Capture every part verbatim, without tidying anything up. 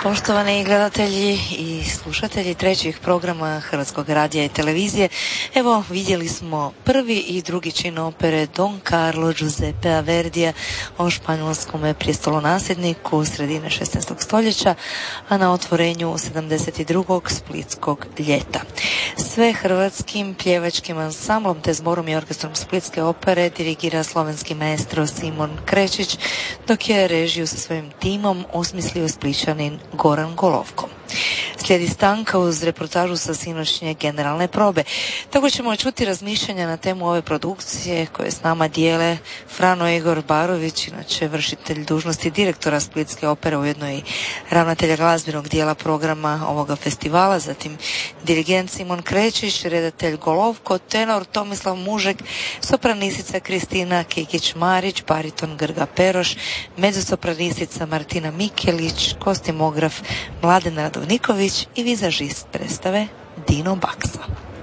Poštovani gledatelji i slušatelji trećih programa Hrvatskog radija i televizije, evo vidjeli smo prvi i drugi čin opere Don Carlo Giuseppea Verdija o španjolskom prijestolonasljedniku sredine šesnaestog stoljeća, a na otvorenju sedamdeset drugog Splitskog ljeta. Sve hrvatskim pjevačkim ansamblom te zborom i orkestrom Splitske opere dirigira slovenski maestro Simon Krečić, dok je režiju sa svojim timom osmislio Splićanin Goran Golovko. Slijedi stanka uz reportažu sa sinoćnje generalne probe. Tako ćemo čuti razmišljanja na temu ove produkcije koje s nama dijele Frano Igor Barović, inače vršitelj dužnosti direktora Splitske opere, ujedno i ravnatelja glazbenog dijela programa ovoga festivala, zatim dirigent Simon Krečić, redatelj Golovko, tenor Tomislav Mužek, sopranistica Kristina Kikić-Marić, bariton Grga Peroš, mezzosopranistica Martina Mikelić, kostimograf Mladen Radovniković i vizažist predstave Dino Baksa.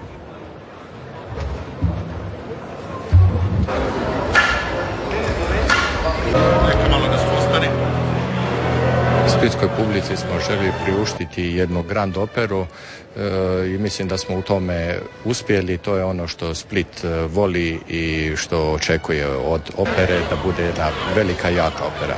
Splitskoj publici smo želi priuštiti jednu grand operu e, i mislim da smo u tome uspjeli. To je ono što Split voli i što očekuje od opere, da bude jedna velika, jaka opera.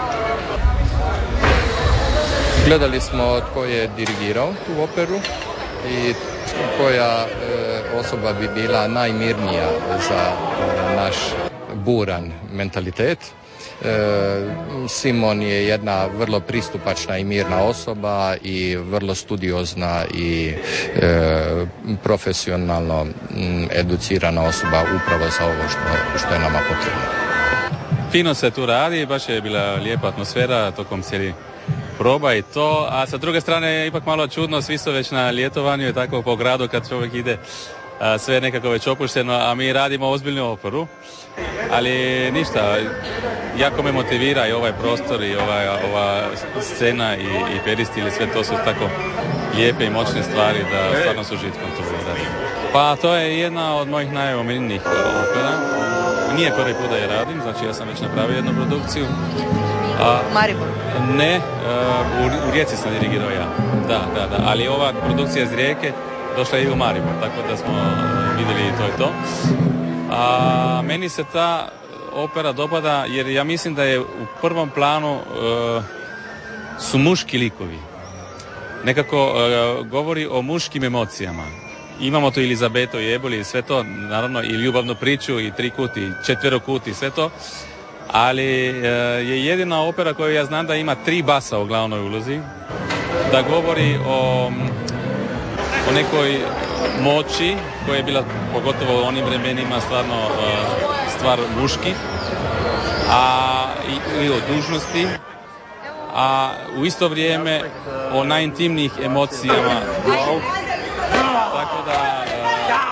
Gledali smo tko je dirigirao tu operu i koja e, osoba bi bila najmirnija za e, naš buran mentalitet. E, Simon je jedna vrlo pristupačna i mirna osoba i vrlo studiozna i e, profesionalno m, educirana osoba upravo za ovo što, što je nama potrebno. Fino se tu radi, baš je bila lijepa atmosfera tokom cijeli proba i to, a sa druge strane je ipak malo čudno, svi su već na ljetovanju i tako po gradu kad čovjek ide, a, sve je nekako već opušteno, a mi radimo ozbiljnu operu, ali ništa, jako me motivira i ovaj prostor i ova, ova scena i, i peristil i sve to su tako lijepe i moćne stvari da stvarno s užitkom to radim. Pa to je jedna od mojih najomiljenijih opera, nije prvi put da je radim, znači ja sam već napravio jednu produkciju. A, Maribor? Ne, uh, u, u Rijeci sam dirigirao ja, da, da, da, ali ova produkcija iz Rijeke došla je i u Maribor, tako da smo vidjeli i to i to. A meni se ta opera dopada jer ja mislim da je u prvom planu uh, su muški likovi. Nekako uh, govori o muškim emocijama. Imamo tu Elizabeto i Eboli i sve to, naravno i ljubavnu priču i trikut i četverokut i sve to. Ali e, je jedina opera koju ja znam da ima tri basa u glavnoj ulozi, da govori o, o nekoj moći koja je bila pogotovo u onim vremenima stvarno e, stvar muški, a i, i o dužnosti, a u isto vrijeme o najintimnijih emocijama. Tako da e,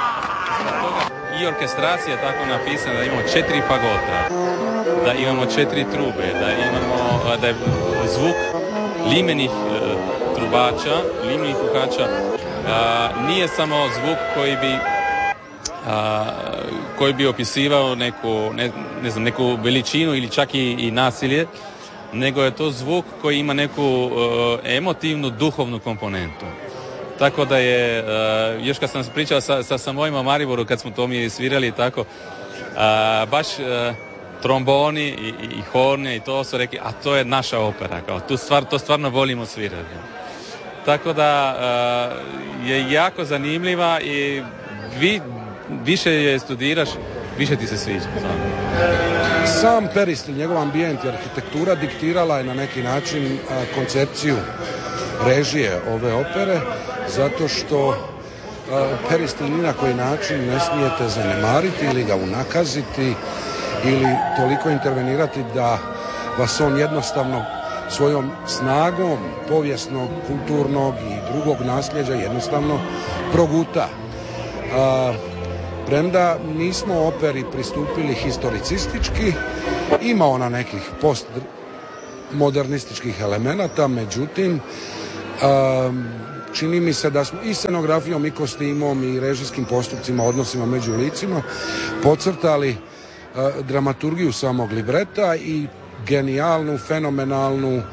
i orkestracija je tako napisana da imamo četiri fagota, da imamo četiri trube, da imamo da je zvuk limenih e, trubača, limenih puhača, a, nije samo zvuk koji bi a, koji bi opisivao neku, ne, ne znam, neku veličinu ili čak i, i nasilje, nego je to zvuk koji ima neku e, emotivnu, duhovnu komponentu. Tako da je, uh, još kad sam pričao sa, sa, sa mojim o Mariboru, kad smo to mi svirali i tako, uh, baš uh, tromboni i, i, i horne i to su rekli, a to je naša opera, kao, tu stvar, to stvarno volimo svirati. Tako da uh, je jako zanimljiva i vi, više je studiraš, više ti se sviđa. Sam peristil, njegov ambijent i arhitektura diktirala je na neki način uh, koncepciju režije ove opere, zato što uh, peristil ni na koji način ne smijete zanemariti ili ga unakaziti ili toliko intervenirati da vas on jednostavno svojom snagom povijesnog, kulturnog i drugog nasljeđa jednostavno proguta. Uh, premda nismo operi pristupili historicistički, ima ona nekih postmodernističkih elemenata, međutim um, čini mi se da smo i scenografijom i kostimom i režijskim postupcima, odnosima među licima podcrtali uh, dramaturgiju samog libreta i genijalnu, fenomenalnu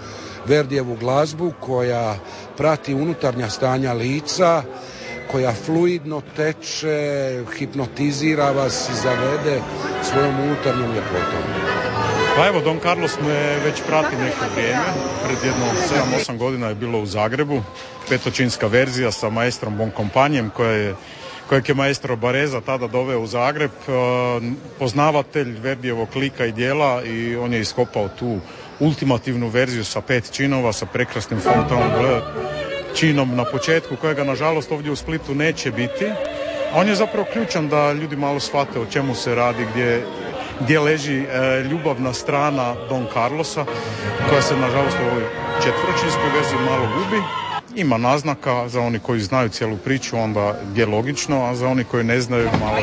Verdijevu glazbu koja prati unutarnja stanja lica, koja fluidno teče, hipnotizira vas i zavede svojom unutarnjom ljepotom. Pa evo, Don Carlos me već prati neko vrijeme. Pred jedno sedam osam godina je bilo u Zagrebu. Petočinska verzija sa maestrom Bonkompanjem koja je kojeg je maestro Bareza tada doveo u Zagreb, poznavatelj Verdijevog lika i djela, i on je iskopao tu ultimativnu verziju sa pet činova, sa prekrasnim Fontaine činom na početku, kojega nažalost ovdje u Splitu neće biti. A on je zapravo ključan da ljudi malo shvate o čemu se radi, gdje, gdje leži e, ljubavna strana Don Carlosa, koja se nažalost u ovoj četveročinskoj verziji malo gubi. Ima naznaka za oni koji znaju cijelu priču, onda je logično, a za oni koji ne znaju malo...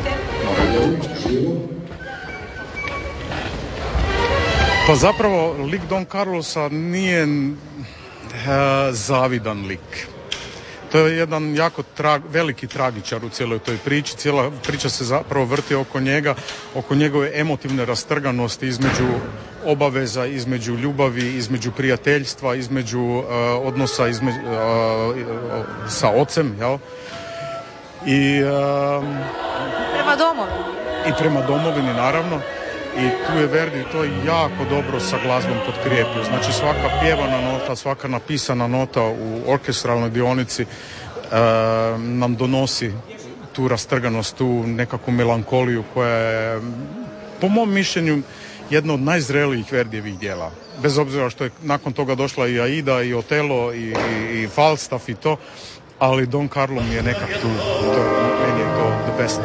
Pa zapravo lik Don Carlosa nije e, zavidan lik. To je jedan jako trag, veliki tragičar u cijeloj toj priči. Cijela priča se zapravo vrti oko njega, oko njegove emotivne rastrganosti između obaveza, između ljubavi, između prijateljstva, između uh, odnosa između, uh, sa ocem, jel? I, uh, prema domovini. I prema domovini, naravno. I tu je Verdi to jako dobro sa glazbom potkrijepio. Znači svaka pjevana nota, svaka napisana nota u orkestralnoj dionici e, nam donosi tu rastrganost, tu nekakvu melankoliju koja je, po mom mišljenju, jedno od najzrelijih Verdijevih djela. Bez obzira što je nakon toga došla i Aida, i Otelo, i, i, i Falstaff i to, ali Don Carlo mi je nekak tu, to, meni je to the best.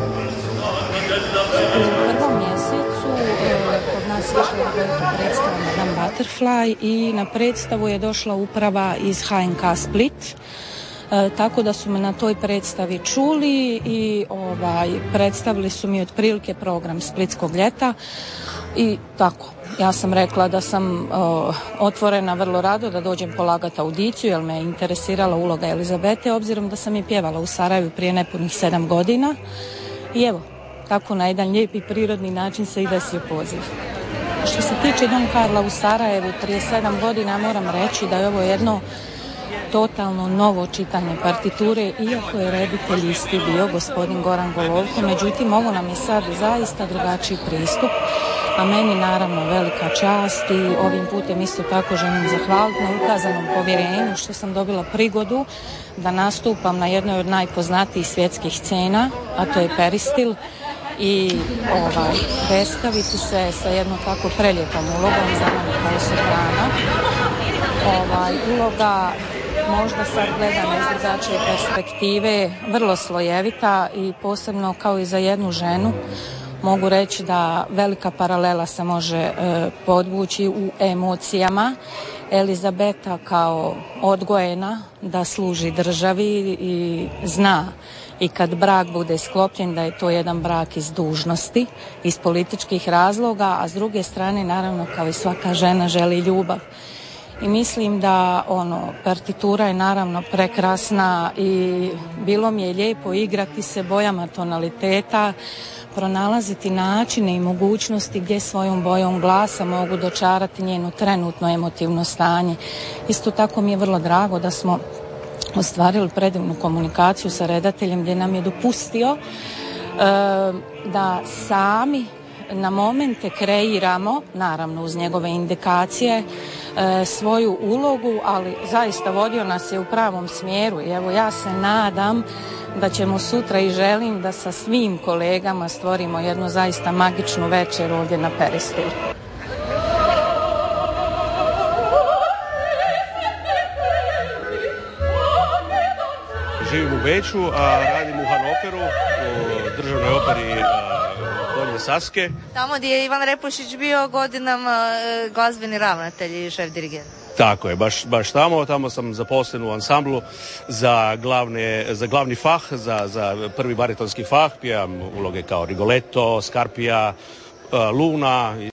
U prvom mjesecu kod nas je išla velika predstava Madame Butterfly i na predstavu je došla uprava iz H N K Split, e, tako da su me na toj predstavi čuli i ovaj, predstavili su mi otprilike program Splitskog ljeta i tako. Ja sam rekla da sam uh, otvorena vrlo rado da dođem polagati audiciju jer me je interesirala uloga Elizabete, obzirom da sam je pjevala u Sarajevu prije nepunih sedam godina i evo, tako na jedan lijep i prirodni način se i desio poziv. Što se tiče Don Carla u Sarajevu prije sedam godina, moram reći da je ovo jedno totalno novo čitanje partiture, iako je reditelj isti bio gospodin Goran Golovko, međutim ovo nam je sad zaista drugačiji pristup, a meni naravno velika čast i ovim putem isto tako želim zahvaliti na ukazanom povjerenju što sam dobila prigodu da nastupam na jednoj od najpoznatijih svjetskih scena, a to je Peristil, i ovaj, predstaviti se sa jednom tako prelijepom ulogom za mene kao soprana. Ovaj, uloga možda sad gledam iz drugačije perspektive, vrlo slojevita i posebno kao i za jednu ženu mogu reći da velika paralela se može e, podvući u emocijama. Elizabeta kao odgojena da služi državi i zna i kad brak bude sklopljen da je to jedan brak iz dužnosti, iz političkih razloga, a s druge strane naravno kao i svaka žena želi ljubav. I mislim da ono, partitura je naravno prekrasna i bilo mi je lijepo igrati se bojama tonaliteta, pronalaziti načine i mogućnosti gdje svojom bojom glasa mogu dočarati njeno trenutno emotivno stanje. Isto tako mi je vrlo drago da smo ostvarili predivnu komunikaciju sa redateljem gdje nam je dopustio e, da sami na momente kreiramo, naravno uz njegove indikacije, e, svoju ulogu, ali zaista vodio nas je u pravom smjeru i evo ja se nadam da ćemo sutra i želim da sa svim kolegama stvorimo jednu zaista magičnu večer ovdje na Peristilu. Živim u Beču, a radim u Hanoveru, u državnoj operi Donje Saske. Tamo gdje je Ivan Repušić bio godinama glazbeni ravnatelj i šef dirigent. Tako je, baš, baš tamo. Tamo sam zaposlen u ansamblu za, glavne, za glavni fah, za, za prvi baritonski fah. Pijam uloge kao Rigoletto, Scarpia, Luna.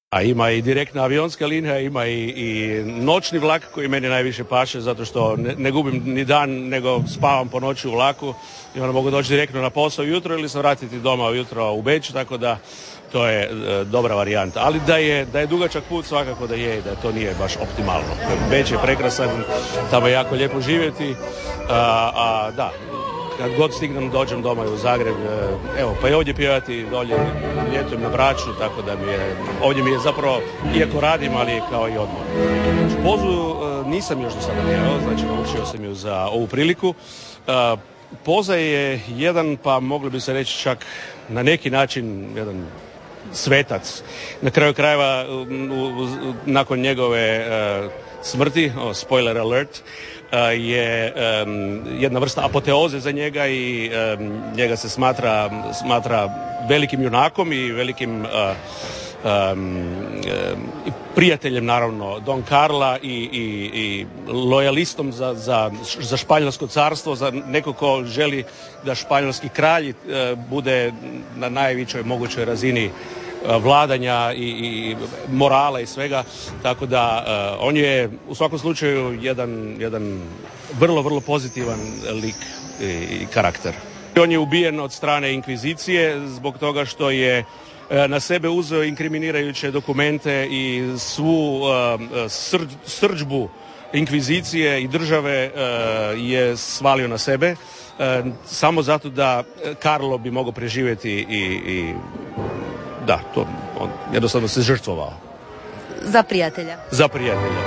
A ima i direktna avionska linija, ima i, i noćni vlak koji meni najviše paše zato što ne, ne gubim ni dan nego spavam po noći u vlaku i onda mogu doći direktno na posao ujutro ili se vratiti doma ujutro u Beč, tako da to je e, dobra varijanta. Ali da je, da je dugačak put svakako da je i da to nije baš optimalno. Beč je prekrasan, tamo je jako lijepo živjeti, a, a da, kad god stignem dođem doma u Zagreb, evo, pa i ovdje pjevati, dolje ljetujem na Braču, tako da mi je, ovdje mi je zapravo, iako radim, ali je kao i odmor. Pozu nisam još do sada pjevao, znači naučio sam ju za ovu priliku. Poza je jedan, pa mogli bi se reći čak na neki način, jedan svetac. Na kraju krajeva, nakon njegove smrti, oh, spoiler alert, je um, jedna vrsta apoteoze za njega i um, njega se smatra, smatra velikim junakom i velikim uh, um, um, prijateljem naravno Don Carla i, i, i lojalistom za, za, za Španjolsko carstvo, za neko ko želi da španjolski kralj uh, bude na najvećoj mogućoj razini vladanja i, i morala i svega, tako da uh, on je u svakom slučaju jedan, jedan vrlo, vrlo pozitivan lik i, i karakter. On je ubijen od strane inkvizicije zbog toga što je uh, na sebe uzeo inkriminirajuće dokumente i svu uh, srđ, srđbu inkvizicije i države uh, je svalio na sebe uh, samo zato da Carlo bi mogao preživjeti i, i da, to on jednostavno se žrtvovao. Za prijatelja. Za prijatelja.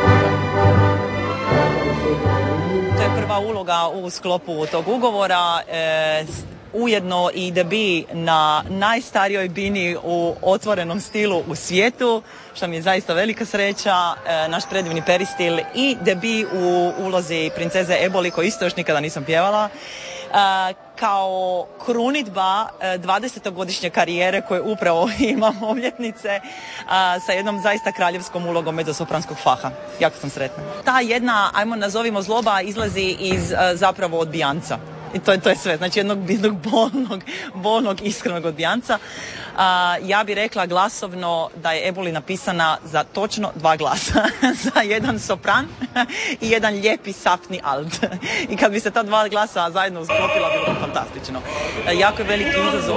To je prva uloga u sklopu tog ugovora. E, ujedno i debi na najstarijoj bini u otvorenom stilu u svijetu, što mi je zaista velika sreća. E, naš predivni Peristil i debi u ulozi princeze Eboli, koju isto još nikada nisam pjevala. Uh, kao krunidba uh, dvadesetogodišnje karijere koje upravo imam obljetnice uh, sa jednom zaista kraljevskom ulogom mezzosopranskog faha. Jako sam sretna. Ta jedna, ajmo nazovimo zloba, izlazi iz uh, zapravo odbijanca. I to je, to je sve, znači jednog, jednog bolnog, bolnog, iskrenog odbijanca. Uh, ja bih rekla glasovno da je Eboli napisana za točno dva glasa. Za jedan sopran i jedan lijepi saftni alt. I kad bi se ta dva glasa zajedno sklopila, bilo bi fantastično. Uh, jako je veliki izazov.